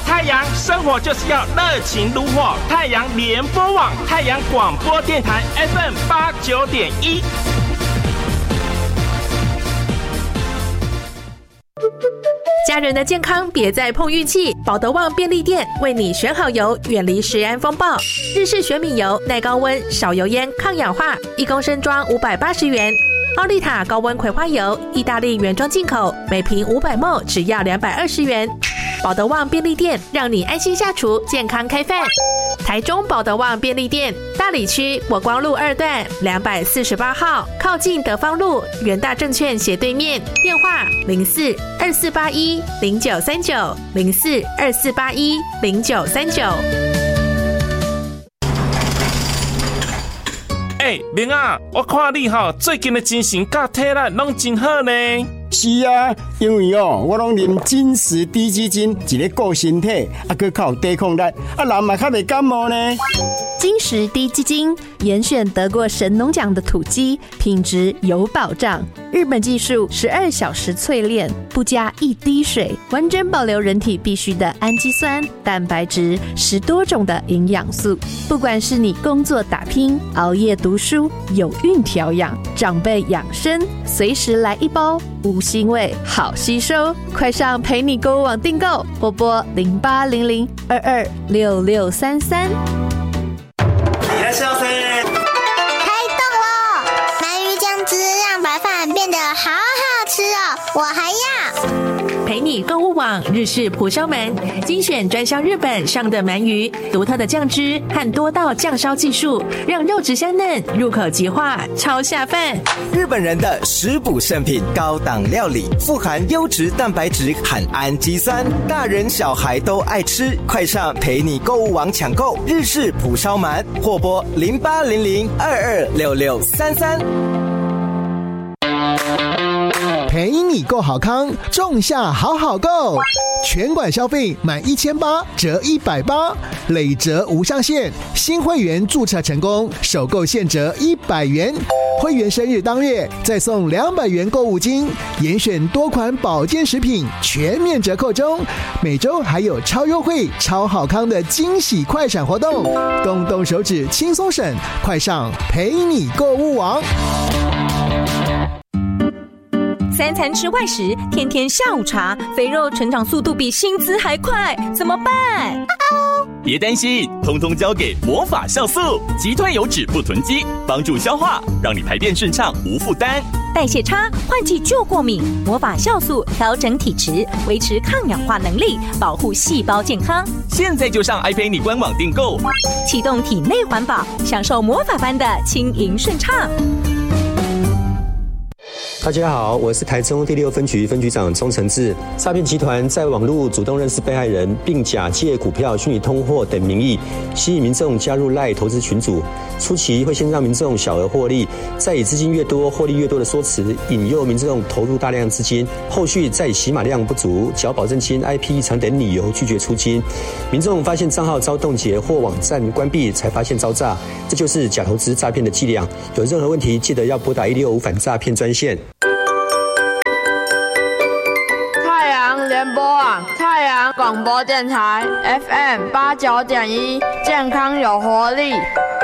太阳，生活就是要热情如火。太阳联播网，太阳广播电台 FM89.1。 家人的健康别再碰运气，保德旺便利店为你选好油，远离食安风暴。日式玄米油，耐高温，少油烟，抗氧化，1公升装580元。奥利塔高温葵花油，意大利原装进口，每瓶500ml只要220元。保德旺便利店让你安心下厨，健康开饭。台中保德旺便利店，大里区国光路2段248号，靠近德芳路元大证券斜对面，电话04-2481-0939 04-2481-0939。 明啊，我看你最近的精神甲体力拢真好呢。 是啊，因为我拢啉金石低基金，一个顾身体，还靠抵抗力，人嘛较袂感冒呢。 金石低基金严选得过神农奖的土鸡，品质有保障。日本技术12小时淬炼，不加一滴水，完整保留人体必需的氨基酸、蛋白质，10多种的营养素。不管是你工作打拼、熬夜读书、有孕调养、长辈养生，随时来一包，无腥味，好吸收。快上陪你购物网订购，或拨0800226633。 开动了！鳗鱼酱汁让白饭变得好好吃哦，我还要。 陪你购物网日式蒲烧鳗，精选专销日本上的鳗鱼，独特的酱汁和多道酱烧技术，让肉质香嫩，入口即化，超下饭。 日本人的食补圣品，高档料理，富含优质蛋白质和氨基酸，大人小孩都爱吃。快上陪你购物网抢购日式蒲烧鳗，或拨0800226633。 陪你购好康，仲夏好好购，全馆消费满1800折180，累折无上限。新会员注册成功，首购现折100元。会员生日当月再送200元购物金，严选多款保健食品全面折扣中。每周还有超优惠、超好康的惊喜快闪活动，动动手指轻松省，快上陪你购物网。 3餐吃外食，天天下午茶，肥肉成长速度比薪资还快，怎么办？ 别担心，通通交给魔法酵素，击退油脂不囤积，帮助消化，让你排便顺畅无负担。 代谢差，换季就过敏，魔法酵素调整体质，维持抗氧化能力，保护细胞健康。 现在就上爱陪你官网订购， 启动体内环保，享受魔法般的轻盈顺畅。 大家好，我是台中第6分局分局长钟承志。诈骗集团在网络主动认识被害人，并假借股票、虚拟通货等名义，吸引民众加入LINE投资群组。初期会先让民众小额获利，再以资金越多、获利越多的说辞，引诱民众投入大量资金。后续再以洗码量不足、缴保证金、IP 异常等理由拒绝出金。民众发现账号遭冻结或网站关闭，才发现遭诈。这就是假投资诈骗的伎俩。有任何问题，记得要拨打165反诈骗专线。 联播网太阳广播电台 FM89.1，健康有活力。